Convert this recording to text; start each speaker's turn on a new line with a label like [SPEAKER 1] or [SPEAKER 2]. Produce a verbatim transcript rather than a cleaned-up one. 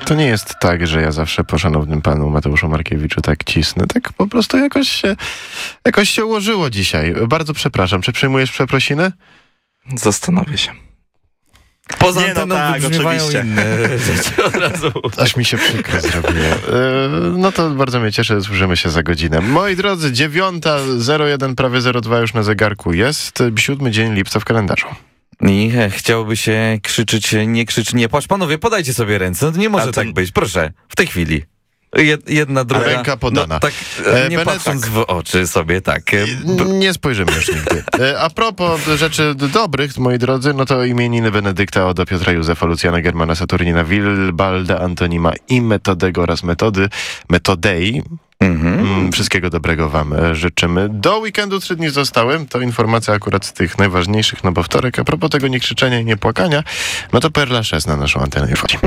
[SPEAKER 1] To nie jest tak, że ja zawsze po szanownym panu Mateuszu Markiewiczu tak cisnę. Tak po prostu jakoś się, jakoś się ułożyło dzisiaj. Bardzo przepraszam. Czy przyjmujesz przeprosiny?
[SPEAKER 2] Zastanowię się. Poza
[SPEAKER 3] Nie, no
[SPEAKER 2] anteną
[SPEAKER 3] tak,
[SPEAKER 2] wybrzmiewają
[SPEAKER 3] oczywiście.
[SPEAKER 2] inne rzeczy od razu.
[SPEAKER 1] Aż mi się przykro zrobiło. Yy, no to bardzo mnie cieszy, słyszymy się za godzinę. Moi drodzy, dziewiąta zero jeden, prawie zero dwa już na zegarku jest. Siódmy dzień lipca w kalendarzu.
[SPEAKER 2] I he, chciałoby się krzyczeć, nie krzycz, nie płacz. Panowie, podajcie sobie ręce. No to nie może
[SPEAKER 3] to...
[SPEAKER 2] tak być. Proszę, w tej chwili. Jed, jedna, druga.
[SPEAKER 1] Ręka podana.
[SPEAKER 2] No, tak,
[SPEAKER 1] E,
[SPEAKER 2] nie
[SPEAKER 1] Benet-
[SPEAKER 2] patrząc w oczy sobie, tak. B-
[SPEAKER 1] Nie spojrzymy już nigdy. E, A propos rzeczy dobrych, moi drodzy, no to imieniny Benedykta, Odo, Piotra, Józefa, Lucjana, Germana, Saturnina, Wilbalda, Antonima i Metodego oraz Metody, Metodei.
[SPEAKER 2] Mhm.
[SPEAKER 1] Mm, Wszystkiego dobrego wam e, życzymy. Do weekendu trzy dni zostały. To informacja akurat z tych najważniejszych, no bo wtorek, a propos tego nie krzyczenia i nie płakania, no to Perla sześć na naszą antenę już wchodzi.